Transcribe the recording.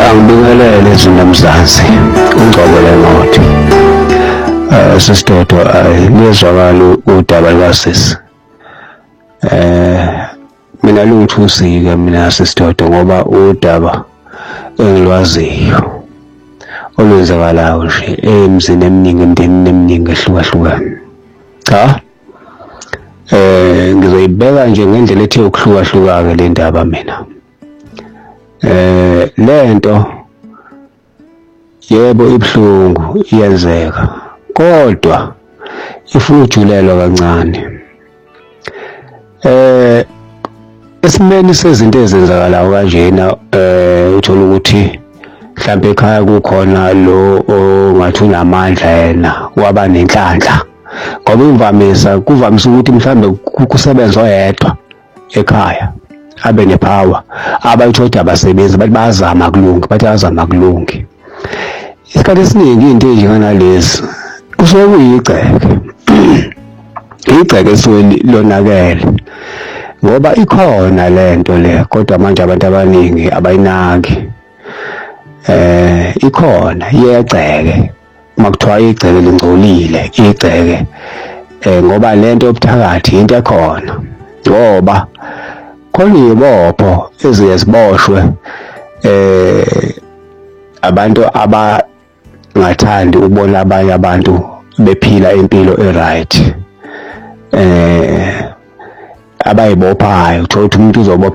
Angibingelele ezinamzansi ungcobo lemoto. Sisidodo liyezwakala udaba likasisi. Mina lungithusike mina sisidodo ngoba udaba engilwaziyo olwenzakalayo nje emzini eminingi emndenini eminingi ehlukahlukene. Cha, ngizoyibeka nje ngendlela ethe ukuhlukahluka-ke le ndaba mina. Lento yebo ibuhlungu iyenzeka kodwa ifuna ujulelwa kancane. Esimeni sezinto ezenzakalayo kanjena uthola ukuthi mhlawumbe ekhaya kukhona lo ongathi unamandla yena waba nenhlanhla ngoba imvamisa kuvamise ukuthi mhlawumbe kusebenza oyedwa ekhaya abe nepower abayithoda abasebenzi bathi bayazama kulungi bathi bayazama kulungi. Isikhathi esiningi into enjenganalezi kusuke kuyigceke igceke esuke lonakele ngoba ikhona lento le kodwa manje abantu abaningi abayinaki. Ikhona iyegceke makuthiwa igceke lingcolile igceke ngoba lento yobuthakathi into ekhona ngoba khona izibopho eziye ziboshwe abantu abangathandi ukubona abanye abantu bephila impilo e-right. Abayibophayo uthola ukuthi umuntu uzobopha